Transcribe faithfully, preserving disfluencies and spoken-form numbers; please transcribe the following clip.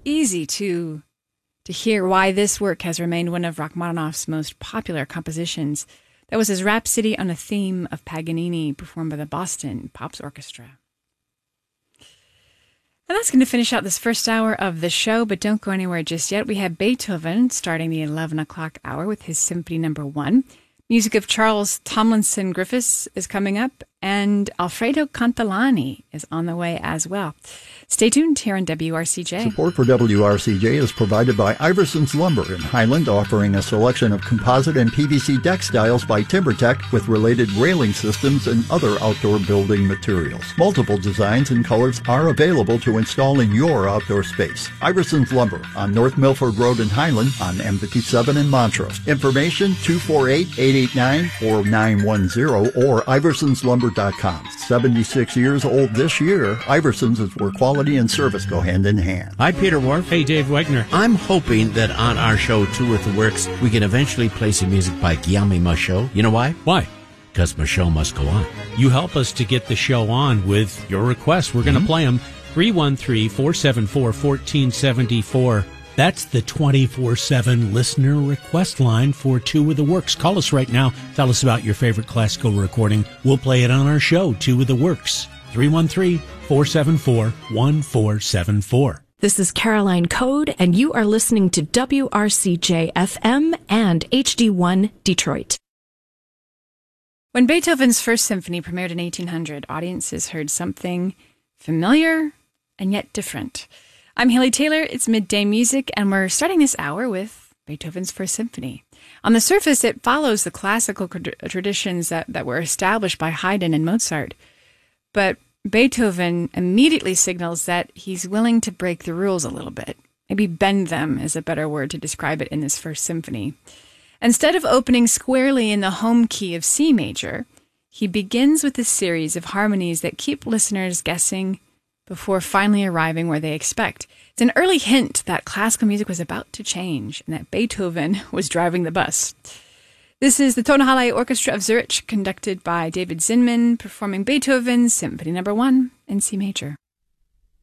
easy to to hear why this work has remained one of Rachmaninoff's most popular compositions. That was his Rhapsody on a Theme of Paganini, performed by the Boston Pops Orchestra. And that's going to finish out this first hour of the show, but don't go anywhere just yet. We have Beethoven starting the eleven o'clock hour with his Symphony Number One. Music of Charles Tomlinson Griffiths is coming up, and Alfredo Cantilani is on the way as well. Stay tuned here on W R C J. Support for W R C J is provided by Iverson's Lumber in Highland, offering a selection of composite and P V C deck styles by TimberTech with related railing systems and other outdoor building materials. Multiple designs and colors are available to install in your outdoor space. Iverson's Lumber on North Milford Road in Highland on M fifty-seven in Montrose. Information two four eight, eight eight nine, four nine one zero or iversons lumber dot com. seventy-six years old this year, Iversons is where quality and service go hand in hand. Hi, Peter Wharf. Hey, Dave Wegner. I'm hoping that on our show, Two with the Works, we can eventually play some music by Guillaume Michaud. You know why? Why? Because my show must go on. You help us to get the show on with your requests. We're going to mm-hmm. play them. three one three, four seven four, one four seven four. That's the twenty-four seven listener request line for Two with the Works. Call us right now. Tell us about your favorite classical recording. We'll play it on our show, Two with the Works. three one three, four seven four, one four seven four. This is Caroline Code, and you are listening to W R C J F M and H D one Detroit. When Beethoven's First Symphony premiered in eighteen hundred, audiences heard something familiar and yet different. I'm Haley Taylor, it's Midday Music, and we're starting this hour with Beethoven's First Symphony. On the surface, it follows the classical traditions that, that were established by Haydn and Mozart. But Beethoven immediately signals that he's willing to break the rules a little bit. Maybe bend them is a better word to describe it in this First Symphony. Instead of opening squarely in the home key of C major, he begins with a series of harmonies that keep listeners guessing before finally arriving where they expect. It's an early hint that classical music was about to change and that Beethoven was driving the bus. This is the Tonhalle Orchestra of Zurich, conducted by David Zinman, performing Beethoven's Symphony Number One in C major.